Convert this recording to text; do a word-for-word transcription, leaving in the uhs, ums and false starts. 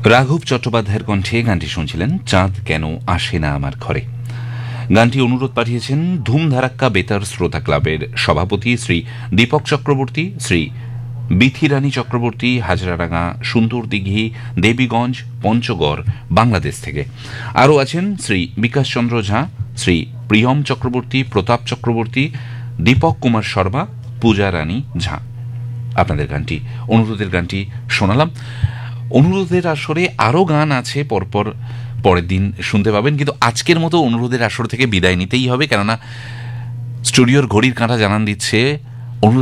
রাঘব চট্টোপাধ্যায়ের কণ্ঠে গানটি শুনছিলেন চাঁদ কেন আসে না আমার ঘরে। গানটি অনুরোধ পাঠিয়েছেন ধুমধারাক্কা বেতার শ্রোতা ক্লাবের সভাপতি শ্রী দীপক চক্রবর্তী, শ্রী বিথিরানী চক্রবর্তী, হাজরাডাঙ্গা, সুন্দরদিঘি, দেবীগঞ্জ, পঞ্চগড়, বাংলাদেশ থেকে। আরও আছেন শ্রী বিকাশ চন্দ্র ঝা, শ্রী প্রিয়ম চক্রবর্তী, প্রতাপ চক্রবর্তী, দীপক কুমার শর্মা, পূজা রানী ঝা। আপনাদের গানটি, অনুরোধের গানটি শোনালাম। অনুরোধের আসরে আরও গান আছে, পরপর পরের দিন শুনতে পাবেন, কিন্তু আজকের মতো অনুরোধের আসর থেকে বিদায় নিতেই হবে, কেননা স্টুডিওর ঘড়ির কাঁটা জানান দিচ্ছে